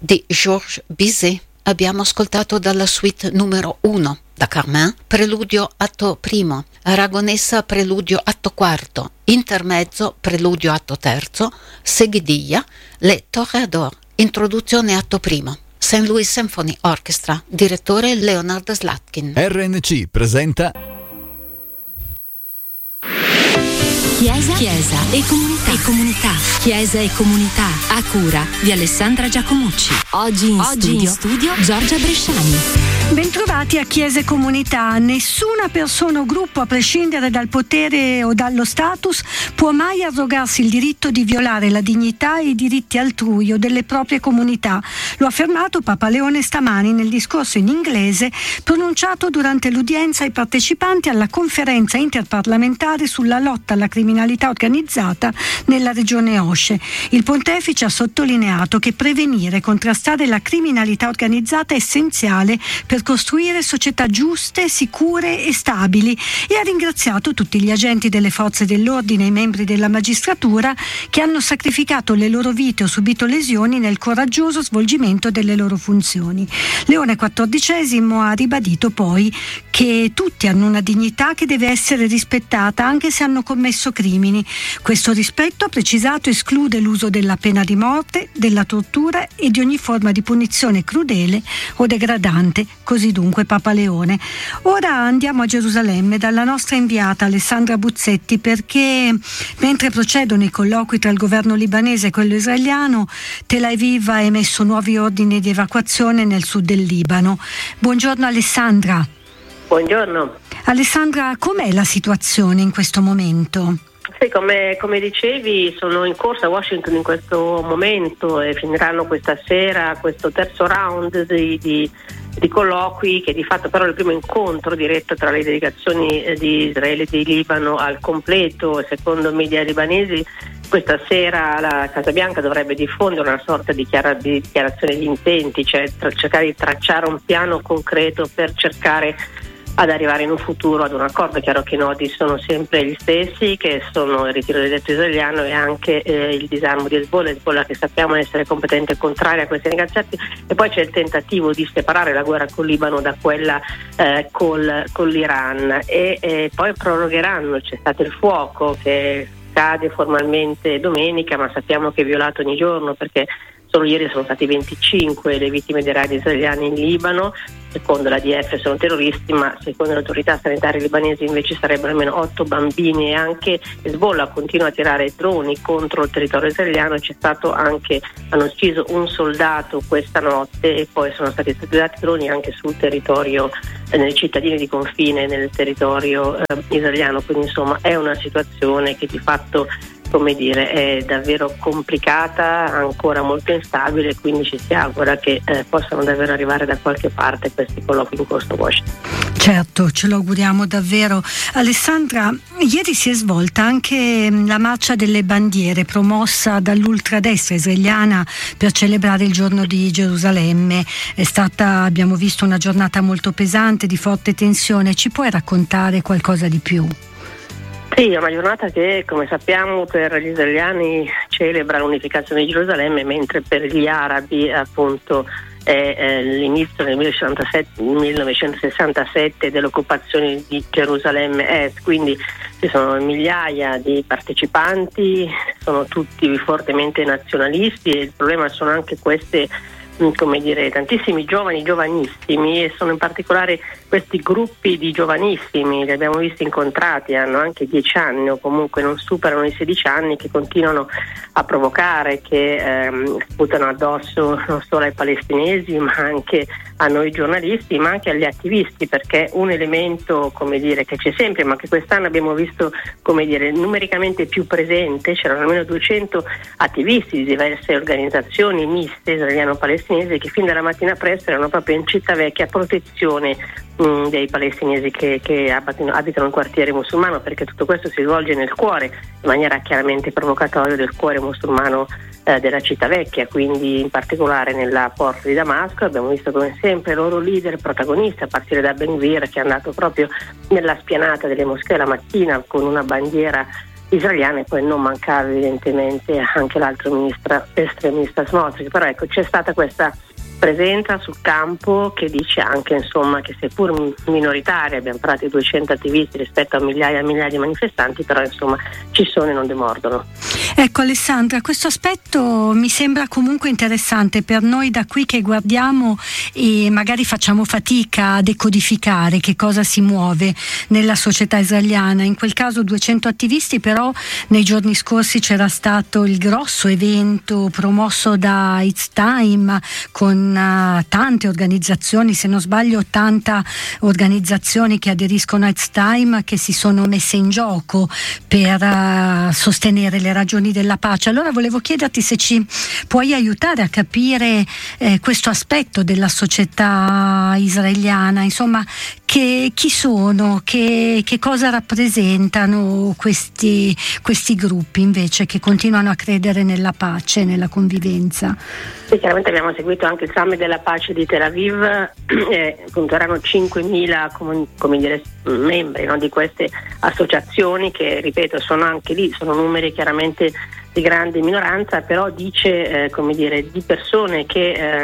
di Georges Bizet. Abbiamo ascoltato dalla suite numero 1, da Carmen, Preludio atto primo, Aragonessa Preludio atto quarto, Intermezzo Preludio atto terzo, Seguidilla, Le Toreador, Introduzione atto primo. St. Louis Symphony Orchestra, direttore Leonard Slatkin. RNC presenta Chiesa e comunità. Chiesa e comunità, a cura di Alessandra Giacomucci. Oggi in studio Giorgia Bresciani. Bentrovati a Chiesa e Comunità. Nessuna persona o gruppo, a prescindere dal potere o dallo status, può mai arrogarsi il diritto di violare la dignità e i diritti altrui o delle proprie comunità. Lo ha affermato Papa Leone stamani nel discorso in inglese pronunciato durante l'udienza ai partecipanti alla conferenza interparlamentare sulla lotta alla criminalità organizzata nella regione Osce. Il pontefice ha sottolineato che prevenire e contrastare la criminalità organizzata è essenziale per costruire società giuste, sicure e stabili, e ha ringraziato tutti gli agenti delle forze dell'ordine e i membri della magistratura che hanno sacrificato le loro vite o subito lesioni nel coraggioso svolgimento delle loro funzioni. Leone XIV ha ribadito poi che tutti hanno una dignità che deve essere rispettata anche se hanno commesso crimini. Questo rispetto, ha precisato, esclude l'uso della pena di morte, della tortura e di ogni forma di punizione crudele o degradante. Così dunque Papa Leone. Ora andiamo a Gerusalemme dalla nostra inviata Alessandra Buzzetti, perché mentre procedono i colloqui tra il governo libanese e quello israeliano, Tel Aviv ha emesso nuovi ordini di evacuazione nel sud del Libano. Buongiorno Alessandra. Buongiorno. Alessandra, com'è la situazione in questo momento? Sì, come dicevi, sono in corsa a Washington in questo momento e finiranno questa sera questo terzo round di colloqui, che di fatto però è il primo incontro diretto tra le delegazioni di Israele e di Libano al completo. Secondo media libanesi questa sera la Casa Bianca dovrebbe diffondere una sorta di dichiarazione di intenti, cioè cercare di tracciare un piano concreto per cercare ad arrivare in un futuro ad un accordo. È chiaro che i nodi sono sempre gli stessi, che sono il ritiro dell'esercito israeliano e anche il disarmo di Hezbollah che sappiamo essere completamente contraria a questi negoziati, e poi c'è il tentativo di separare la guerra col Libano da quella con l'Iran, e poi prorogheranno il cessate il fuoco che cade formalmente domenica, ma sappiamo che è violato ogni giorno, perché solo ieri sono stati 25 le vittime dei raid israeliani in Libano. Secondo l'ADF sono terroristi, ma secondo le autorità sanitarie libanesi invece sarebbero almeno 8 bambini, e anche Hezbollah continua a tirare droni contro il territorio israeliano. C'è stato anche, hanno ucciso un soldato questa notte, e poi sono stati usati droni anche sul territorio, nelle cittadine di confine nel territorio israeliano. Quindi insomma è una situazione che di fatto, come dire, è davvero complicata, ancora molto instabile, quindi ci si augura che possano davvero arrivare da qualche parte questi colloqui in corso Washington. Certo, ce lo auguriamo davvero. Alessandra, ieri si è svolta anche la marcia delle bandiere promossa dall'ultradestra israeliana per celebrare il giorno di Gerusalemme. È stata, abbiamo visto, una giornata molto pesante, di forte tensione. Ci puoi raccontare qualcosa di più? Sì, è una giornata che, come sappiamo, per gli israeliani celebra l'unificazione di Gerusalemme, mentre per gli arabi appunto è l'inizio del 1967 dell'occupazione di Gerusalemme Est. Quindi ci sono migliaia di partecipanti, sono tutti fortemente nazionalisti, e il problema sono anche queste, come dire, tantissimi giovanissimi, e sono in particolare questi gruppi di giovanissimi, li abbiamo visti incontrati, hanno anche 10 anni o comunque non superano i 16 anni, che continuano a provocare, che sputano addosso non solo ai palestinesi ma anche a noi giornalisti, ma anche agli attivisti, perché un elemento, come dire, che c'è sempre ma che quest'anno abbiamo visto, come dire, numericamente più presente. C'erano almeno 200 attivisti di diverse organizzazioni miste israeliano-palestinesi che fin dalla mattina presto erano proprio in Città Vecchia a protezione dei palestinesi che abitano il quartiere musulmano, perché tutto questo si svolge nel cuore, in maniera chiaramente provocatoria, del cuore musulmano della Città Vecchia, quindi in particolare nella porta di Damasco. Abbiamo visto come sempre i loro leader protagonisti, a partire da Ben Gvir, che è andato proprio nella spianata delle moschee la mattina con una bandiera israeliana, e poi non mancava evidentemente anche l'altro ministro estremista Smotrich. Però ecco, c'è stata questa presenza sul campo che dice anche, insomma, che seppur minoritaria, abbiamo parlato di 200 attivisti rispetto a migliaia e migliaia di manifestanti, però insomma ci sono e non demordono. Ecco Alessandra, questo aspetto mi sembra comunque interessante per noi da qui che guardiamo e magari facciamo fatica a decodificare che cosa si muove nella società israeliana. In quel caso 200 attivisti, però nei giorni scorsi c'era stato il grosso evento promosso da It's Time con tante organizzazioni, se non sbaglio 80 organizzazioni che aderiscono a It's Time, che si sono messe in gioco per sostenere le ragioni della pace. Allora volevo chiederti se ci puoi aiutare a capire questo aspetto della società israeliana, insomma, chi sono, che cosa rappresentano questi gruppi invece che continuano a credere nella pace, nella convivenza. Sì, chiaramente abbiamo seguito anche il Summit della pace di Tel Aviv, appunto erano 5.000 membri, no, di queste associazioni che, ripeto, sono anche lì, sono numeri chiaramente di grande minoranza, però dice di persone che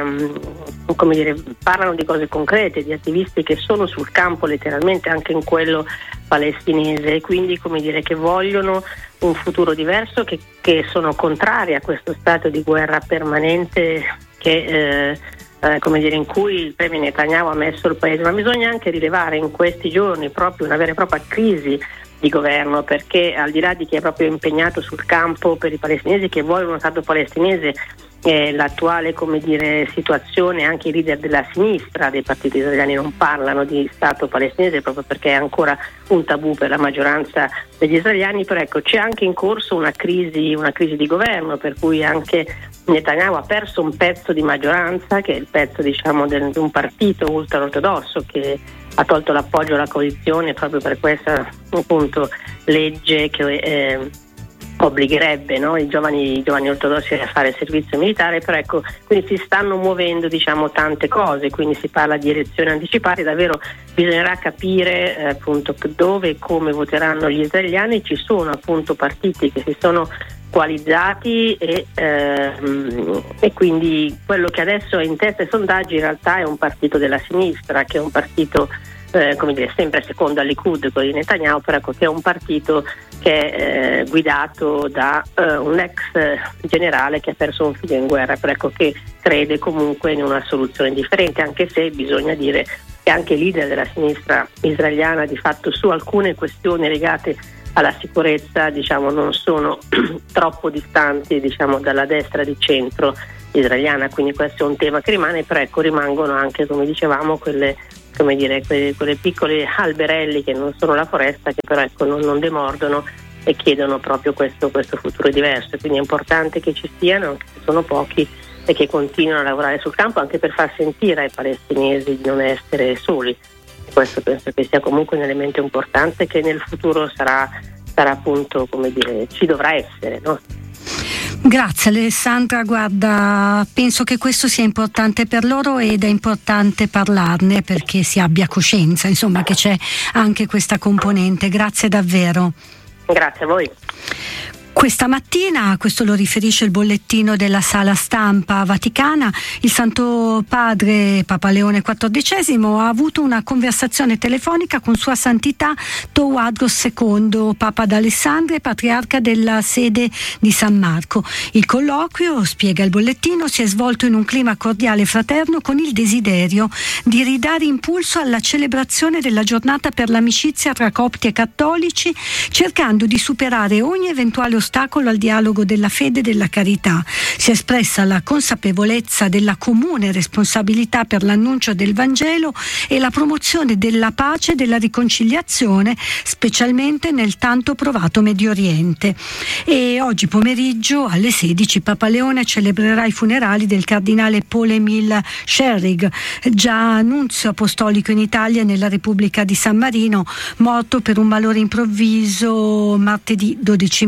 parlano di cose concrete, di attivisti che sono sul campo letteralmente anche in quello palestinese, e quindi che vogliono un futuro diverso, che sono contrari a questo stato di guerra permanente che in cui il premier Netanyahu ha messo il paese. Ma bisogna anche rilevare in questi giorni proprio una vera e propria crisi di governo, perché al di là di chi è proprio impegnato sul campo per i palestinesi che vogliono uno Stato palestinese, l'attuale situazione, anche i leader della sinistra dei partiti israeliani non parlano di Stato palestinese proprio perché è ancora un tabù per la maggioranza degli israeliani. Però ecco, c'è anche in corso una crisi di governo, per cui anche Netanyahu ha perso un pezzo di maggioranza, che è il pezzo di un partito ultraortodosso che ha tolto l'appoggio alla coalizione proprio per questa appunto legge che obbligherebbe, no, i giovani ortodossi a fare servizio militare. Però ecco, quindi si stanno muovendo tante cose, quindi si parla di elezioni anticipate. Davvero bisognerà capire appunto dove e come voteranno gli israeliani. Ci sono appunto partiti che si sono coalizzati e quindi quello che adesso è in testa ai sondaggi in realtà è un partito della sinistra, che è un partito sempre secondo al Likud con Netanyahu, però che è un partito che è guidato da un ex generale che ha perso un figlio in guerra, però che crede comunque in una soluzione differente, anche se bisogna dire che anche i leader della sinistra israeliana di fatto su alcune questioni legate alla sicurezza non sono troppo distanti dalla destra di centro israeliana, quindi questo è un tema che rimane. Però rimangono anche, come dicevamo, quelle piccole alberelli che non sono la foresta, che però non demordono e chiedono proprio questo futuro diverso. Quindi è importante che ci siano, anche se sono pochi, e che continuino a lavorare sul campo anche per far sentire ai palestinesi di non essere soli. Questo penso che sia comunque un elemento importante che nel futuro sarà appunto, ci dovrà essere, no? Grazie Alessandra, guarda, penso che questo sia importante per loro ed è importante parlarne perché si abbia coscienza, insomma, che c'è anche questa componente. Grazie davvero. Grazie a voi. Questa mattina, questo lo riferisce il bollettino della sala stampa vaticana, il Santo Padre Papa Leone XIV ha avuto una conversazione telefonica con Sua Santità Tawadros II, Papa d'Alessandria e Patriarca della sede di San Marco. Il colloquio, spiega il bollettino, si è svolto in un clima cordiale e fraterno con il desiderio di ridare impulso alla celebrazione della giornata per l'amicizia tra copti e cattolici, cercando di superare ogni eventuale ostacolo al dialogo della fede e della carità. Si è espressa la consapevolezza della comune responsabilità per l'annuncio del Vangelo e la promozione della pace e della riconciliazione, specialmente nel tanto provato Medio Oriente. E oggi pomeriggio alle 16 Papa Leone celebrerà i funerali del cardinale Paul-Émile Scherrig, già nunzio apostolico in Italia e nella Repubblica di San Marino, morto per un malore improvviso martedì 12 maggio. Alle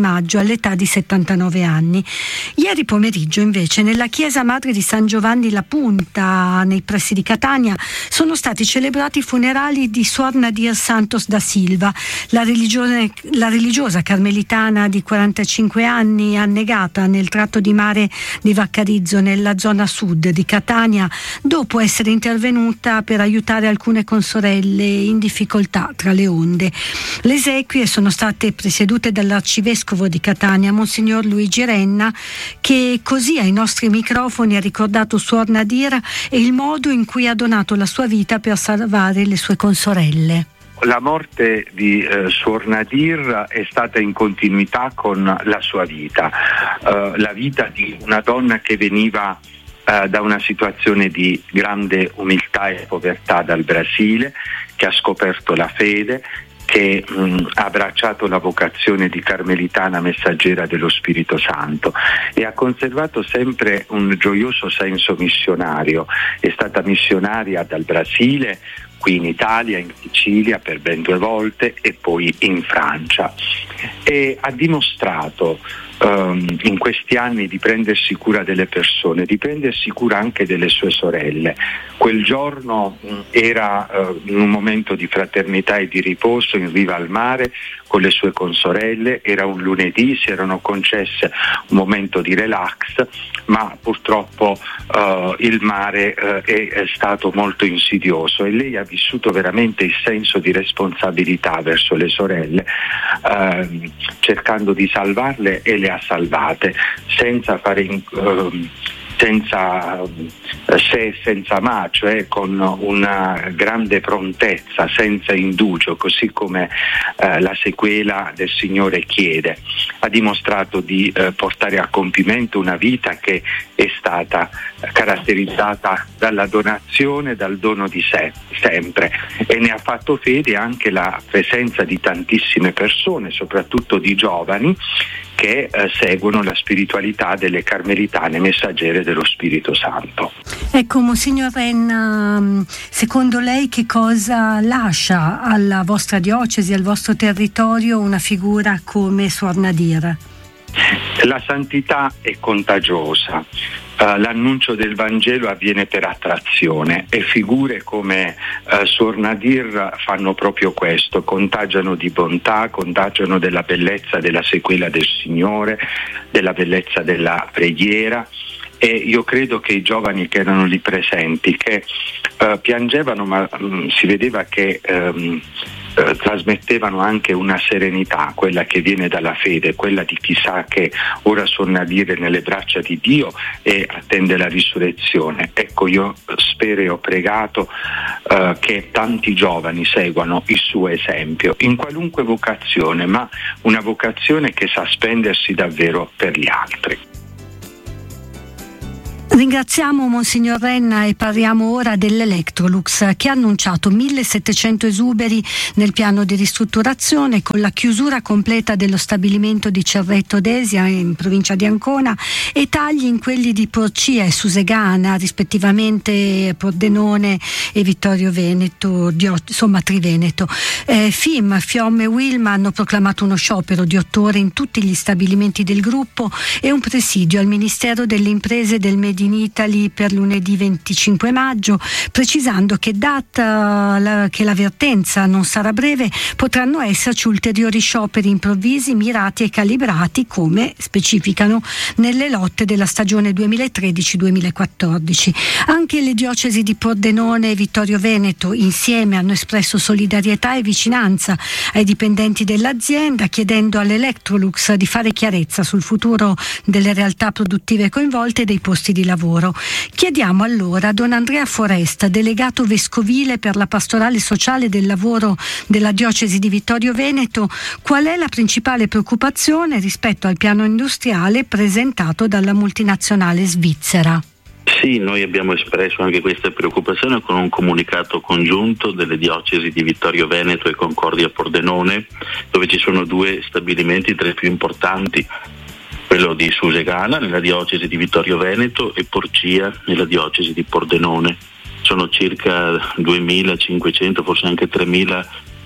all'età di 79 anni. Ieri pomeriggio invece nella chiesa Madre di San Giovanni La Punta, nei pressi di Catania, sono stati celebrati i funerali di Suor Nadir Santos da Silva, la religiosa carmelitana di 45 anni annegata nel tratto di mare di Vaccarizzo, nella zona sud di Catania, dopo essere intervenuta per aiutare alcune consorelle in difficoltà tra le onde. Le esequie sono state presiedute dall'arcivescovo di Catania, Monsignor Luigi Renna, che così ai nostri microfoni ha ricordato Suor Nadir e il modo in cui ha donato la sua vita per salvare le sue consorelle. La morte di Suor Nadir è stata in continuità con la sua vita, la vita di una donna che veniva da una situazione di grande umiltà e povertà dal Brasile, che ha scoperto la fede, che ha abbracciato la vocazione di carmelitana messaggera dello Spirito Santo e ha conservato sempre un gioioso senso missionario. È stata missionaria dal Brasile, qui in Italia, in Sicilia per ben 2 volte e poi in Francia, e ha dimostrato in questi anni di prendersi cura delle persone, di prendersi cura anche delle sue sorelle. Quel giorno era in un momento di fraternità e di riposo in riva al mare con le sue consorelle, era un lunedì, si erano concesse un momento di relax, ma purtroppo il mare è stato molto insidioso e lei ha vissuto veramente il senso di responsabilità verso le sorelle, cercando di salvarle, e le ha salvate senza fare senza se senza ma, cioè con una grande prontezza, senza indugio, così come la sequela del Signore chiede. Ha dimostrato di portare a compimento una vita che è stata caratterizzata dalla donazione, dal dono di sé sempre, e ne ha fatto fede anche la presenza di tantissime persone, soprattutto di giovani, che seguono la spiritualità delle carmelitane messaggere dello Spirito Santo. Ecco, Monsignor Renna, secondo lei che cosa lascia alla vostra diocesi, al vostro territorio, una figura come Suor Nadir? La santità è contagiosa. L'annuncio del Vangelo avviene per attrazione e figure come Suor Nadir fanno proprio questo, contagiano di bontà, contagiano della bellezza della sequela del Signore, della bellezza della preghiera, e io credo che i giovani che erano lì presenti, che piangevano, ma si vedeva che trasmettevano anche una serenità, quella che viene dalla fede, quella di chi sa che ora Suor Nadir è nelle braccia di Dio e attende la risurrezione. Ecco, io spero e ho pregato che tanti giovani seguano il suo esempio in qualunque vocazione, ma una vocazione che sa spendersi davvero per gli altri. Ringraziamo Monsignor Renna e parliamo ora dell'Electrolux, che ha annunciato 1.700 esuberi nel piano di ristrutturazione, con la chiusura completa dello stabilimento di Cerreto d'Esia in provincia di Ancona e tagli in quelli di Porcia e Susegana, rispettivamente Pordenone e Vittorio Veneto, insomma Triveneto. FIM, FIOM e Wilm hanno proclamato uno sciopero di 8 ore in tutti gli stabilimenti del gruppo e un presidio al Ministero delle Imprese del Made in Italy per lunedì 25 maggio, precisando che data che l'avvertenza non sarà breve, potranno esserci ulteriori scioperi improvvisi, mirati e calibrati, come specificano nelle lotte della stagione 2013-2014. Anche le diocesi di Pordenone e Vittorio Veneto insieme hanno espresso solidarietà e vicinanza ai dipendenti dell'azienda, chiedendo all'Electrolux di fare chiarezza sul futuro delle realtà produttive coinvolte e dei posti di lavoro. Chiediamo allora a Don Andrea Foresta, delegato vescovile per la pastorale sociale del lavoro della diocesi di Vittorio Veneto, qual è la principale preoccupazione rispetto al piano industriale presentato dalla multinazionale svizzera. Sì, noi abbiamo espresso anche questa preoccupazione con un comunicato congiunto delle diocesi di Vittorio Veneto e Concordia Pordenone, dove ci sono 2 stabilimenti tra i più importanti, quello di Susegana nella diocesi di Vittorio Veneto e Porcia nella diocesi di Pordenone. Sono circa 2.500, forse anche 3.000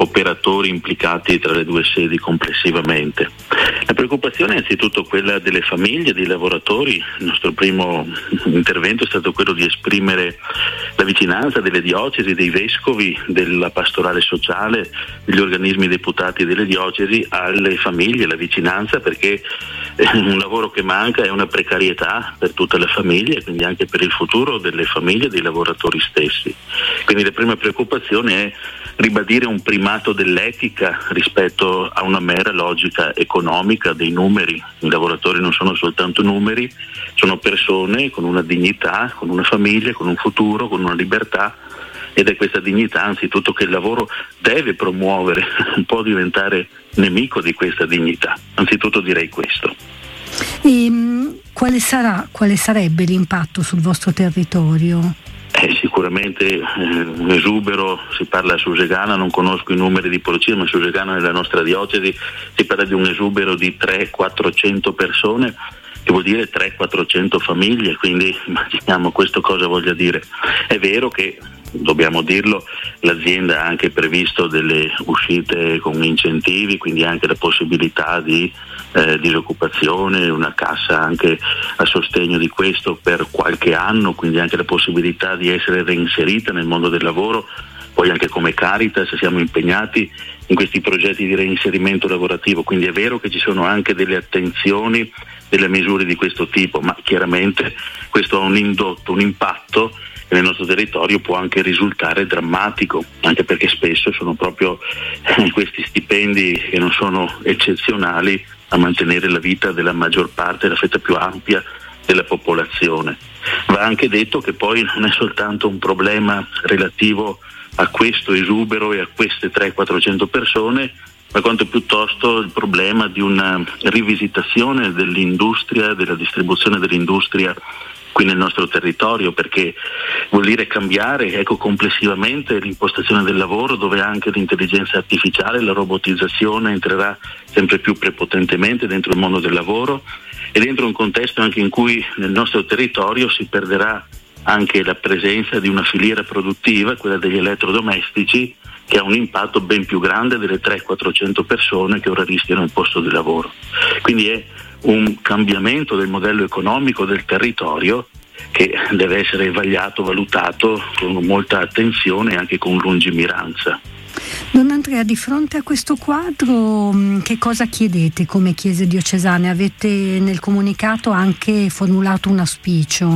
operatori implicati tra le due sedi complessivamente. La preoccupazione è innanzitutto quella delle famiglie, dei lavoratori. Il nostro primo intervento è stato quello di esprimere la vicinanza delle diocesi, dei vescovi, della pastorale sociale, degli organismi deputati delle diocesi alle famiglie, la vicinanza, perché un lavoro che manca è una precarietà per tutte le famiglie e quindi anche per il futuro delle famiglie e dei lavoratori stessi. Quindi la prima preoccupazione è ribadire un primato dell'etica rispetto a una mera logica economica dei numeri. I lavoratori non sono soltanto numeri, sono persone con una dignità, con una famiglia, con un futuro, con una libertà, ed è questa dignità anzitutto che il lavoro deve promuovere, non può diventare nemico di questa dignità. Anzitutto direi questo. E quale sarebbe l'impatto sul vostro territorio? Sicuramente un esubero, si parla a Susegana, non conosco i numeri di Polizia, ma a Susegana nella nostra diocesi si parla di un esubero di 300-400 persone, che vuol dire 300-400 famiglie, quindi immaginiamo questo cosa voglia dire. È vero che, dobbiamo dirlo, l'azienda ha anche previsto delle uscite con incentivi, quindi anche la possibilità di disoccupazione, una cassa anche a sostegno di questo per qualche anno, quindi anche la possibilità di essere reinserita nel mondo del lavoro. Poi anche come Caritas siamo impegnati in questi progetti di reinserimento lavorativo, quindi è vero che ci sono anche delle attenzioni, delle misure di questo tipo, ma chiaramente questo ha un indotto, un impatto che nel nostro territorio può anche risultare drammatico, anche perché spesso sono proprio questi stipendi che non sono eccezionali a mantenere la vita della maggior parte, la fetta più ampia della popolazione. Va anche detto che poi non è soltanto un problema relativo a questo esubero e a queste 300-400 persone, ma quanto piuttosto il problema di una rivisitazione dell'industria, della distribuzione dell'industria qui nel nostro territorio, perché vuol dire cambiare complessivamente l'impostazione del lavoro, dove anche l'intelligenza artificiale, la robotizzazione entrerà sempre più prepotentemente dentro il mondo del lavoro, e dentro un contesto anche in cui nel nostro territorio si perderà anche la presenza di una filiera produttiva, quella degli elettrodomestici, che ha un impatto ben più grande delle 300-400 persone che ora rischiano il posto di lavoro. Quindi è un cambiamento del modello economico del territorio che deve essere vagliato, valutato con molta attenzione e anche con lungimiranza. Don Andrea, di fronte a questo quadro che cosa chiedete come Chiese diocesane? Avete nel comunicato anche formulato un auspicio?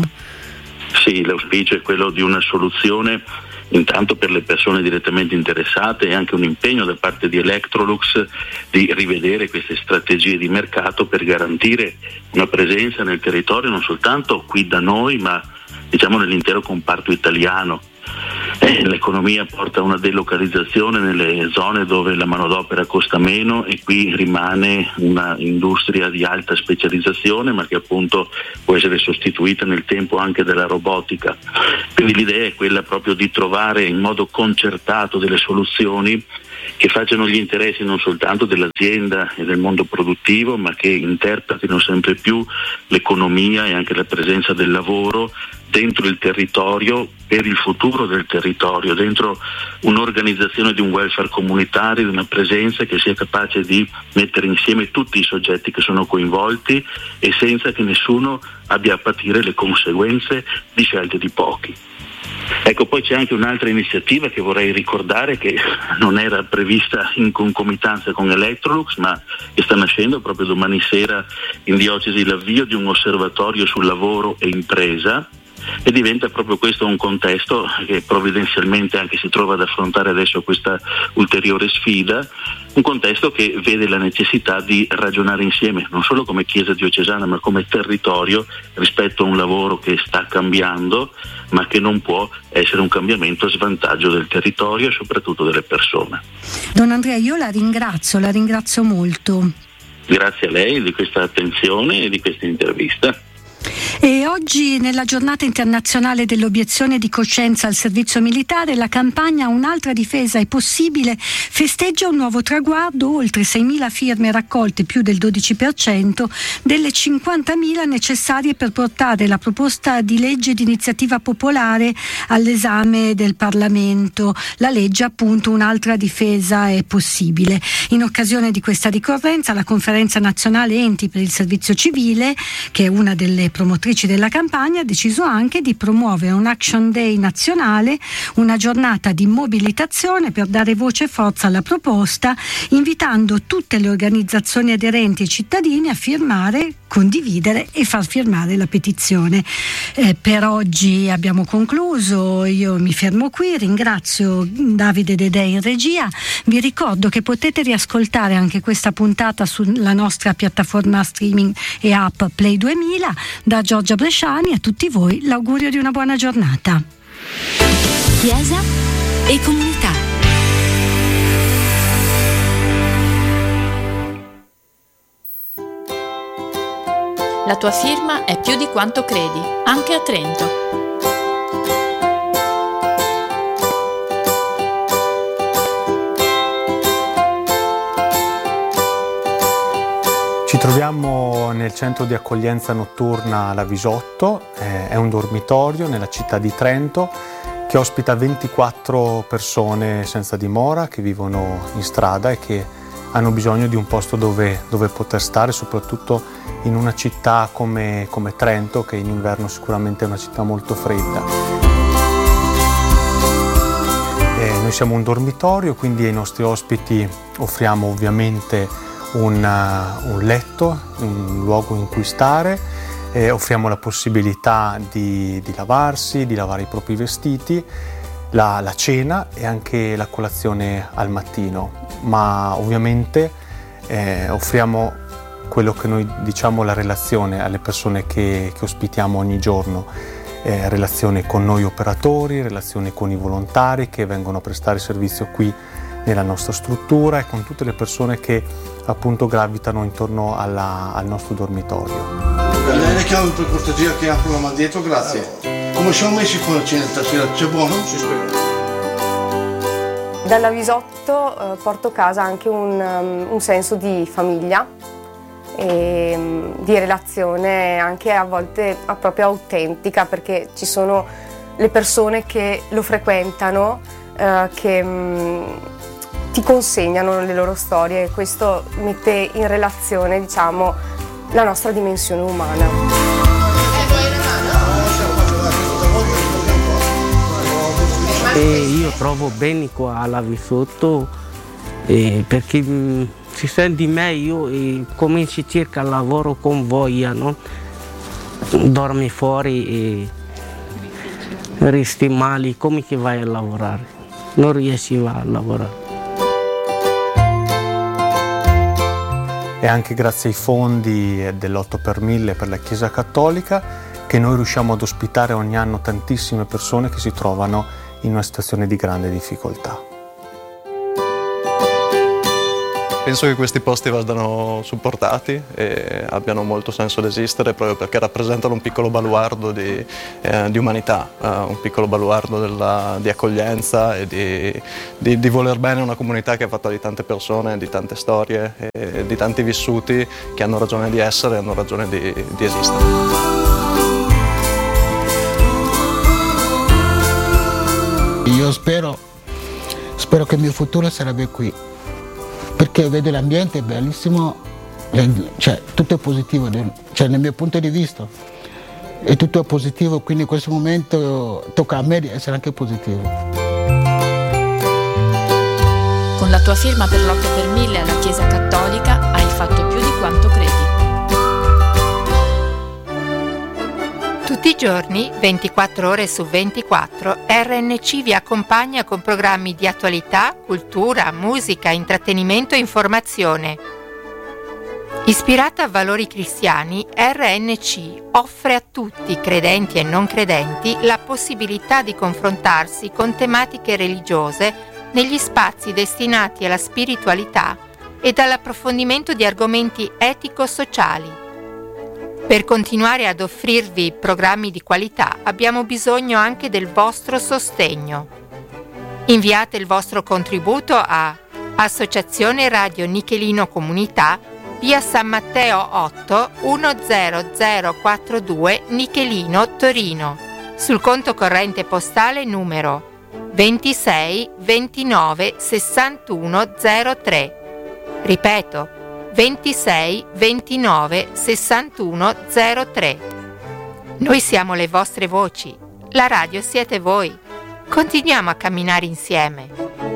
Sì, l'auspicio è quello di una soluzione intanto per le persone direttamente interessate, e anche un impegno da parte di Electrolux di rivedere queste strategie di mercato per garantire una presenza nel territorio non soltanto qui da noi, ma diciamo nell'intero comparto italiano. L'economia porta a una delocalizzazione nelle zone dove la manodopera costa meno, e qui rimane una industria di alta specializzazione, ma che appunto può essere sostituita nel tempo anche dalla robotica. Quindi l'idea è quella proprio di trovare in modo concertato delle soluzioni che facciano gli interessi non soltanto dell'azienda e del mondo produttivo, ma che interpretino sempre più l'economia e anche la presenza del lavoro dentro il territorio, per il futuro del territorio, dentro un'organizzazione di un welfare comunitario, di una presenza che sia capace di mettere insieme tutti i soggetti che sono coinvolti, e senza che nessuno abbia a patire le conseguenze di scelte di pochi. Ecco, poi c'è anche un'altra iniziativa che vorrei ricordare, che non era prevista in concomitanza con Electrolux, ma che sta nascendo proprio domani sera in diocesi, l'avvio di un osservatorio sul lavoro e impresa, e diventa proprio questo un contesto che provvidenzialmente anche si trova ad affrontare adesso questa ulteriore sfida, un contesto che vede la necessità di ragionare insieme, non solo come Chiesa diocesana ma come territorio, rispetto a un lavoro che sta cambiando, ma che non può essere un cambiamento a svantaggio del territorio e soprattutto delle persone. Don Andrea, io la ringrazio molto. Grazie a lei di questa attenzione e di questa intervista. E oggi, nella giornata internazionale dell'obiezione di coscienza al servizio militare, la campagna Un'altra difesa è possibile festeggia un nuovo traguardo: oltre 6.000 firme raccolte, più del 12% delle 50.000 necessarie per portare la proposta di legge di iniziativa popolare all'esame del Parlamento. La legge, appunto, Un'altra difesa è possibile. In occasione di questa ricorrenza, la Conferenza Nazionale Enti per il Servizio Civile, che è una delle promotrici della campagna, ha deciso anche di promuovere un Action Day nazionale, una giornata di mobilitazione per dare voce e forza alla proposta, invitando tutte le organizzazioni aderenti e cittadini a firmare, condividere e far firmare la petizione. Per oggi abbiamo concluso, io mi fermo qui, ringrazio Davide Dedè in regia, vi ricordo che potete riascoltare anche questa puntata sulla nostra piattaforma streaming e app Play 2000. Da Giorgia Bresciani a tutti voi l'augurio di una buona giornata. Chiesa e comunità. La tua firma è più di quanto credi, anche a Trento. Ci troviamo nel centro di accoglienza notturna La Visotto, è un dormitorio nella città di Trento che ospita 24 persone senza dimora che vivono in strada e che hanno bisogno di un posto dove poter stare, soprattutto in una città come Trento, che in inverno sicuramente è una città molto fredda. Noi siamo un dormitorio, quindi ai nostri ospiti offriamo ovviamente un letto, un luogo in cui stare, offriamo la possibilità di lavarsi, di lavare i propri vestiti, la cena e anche la colazione al mattino, ma ovviamente offriamo quello che noi diciamo la relazione alle persone che ospitiamo ogni giorno, relazione con noi operatori, relazione con i volontari che vengono a prestare servizio qui nella nostra struttura e con tutte le persone che appunto gravitano intorno al nostro dormitorio. Lei le chiamo per cortesia che apro la mano dietro, grazie. Come siamo messi con la cena stasera? C'è buono? Si spera. Dalla Visotto porto a casa anche un senso di famiglia e di relazione anche a volte proprio autentica, perché ci sono le persone che lo frequentano che ti consegnano le loro storie e questo mette in relazione, diciamo, la nostra dimensione umana. E io trovo bene qua alla Visotto perché si sente meglio e cominci circa il lavoro con voglia, no? Dormi fuori e resti male, come che vai a lavorare? Non riesci a lavorare. È anche grazie ai fondi dell'8 per 1000 per la Chiesa Cattolica che noi riusciamo ad ospitare ogni anno tantissime persone che si trovano in una situazione di grande difficoltà. Penso che questi posti vadano supportati e abbiano molto senso di esistere proprio perché rappresentano un piccolo baluardo di umanità, un piccolo baluardo di accoglienza e di voler bene una comunità che è fatta di tante persone, di tante storie e di tanti vissuti che hanno ragione di essere e hanno ragione di esistere. Io spero che il mio futuro sarebbe qui, perché vedo l'ambiente è bellissimo, cioè tutto è positivo, cioè nel mio punto di vista è tutto positivo, quindi in questo momento tocca a me di essere anche positivo. Con la tua firma per l'8 per 1000 alla Chiesa Cattolica hai fatto più di quanto credi. Tutti i giorni, 24 ore su 24, RNC vi accompagna con programmi di attualità, cultura, musica, intrattenimento e informazione. Ispirata a valori cristiani, RNC offre a tutti, credenti e non credenti, la possibilità di confrontarsi con tematiche religiose negli spazi destinati alla spiritualità e all'approfondimento di argomenti etico-sociali. Per continuare ad offrirvi programmi di qualità abbiamo bisogno anche del vostro sostegno. Inviate il vostro contributo a Associazione Radio Nichelino Comunità, via San Matteo 8 10042 Nichelino, Torino, sul conto corrente postale numero 26 29 61 03. Ripeto, 26 29 61 03. Noi siamo le vostre voci, la radio siete voi. Continuiamo a camminare insieme.